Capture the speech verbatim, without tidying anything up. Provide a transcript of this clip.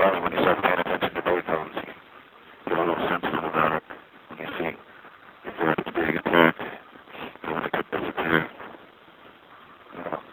well, when you start paying attention to baritones, you get a little sensitive about it. When you see if they're being attacked, you want to get this attack. You know,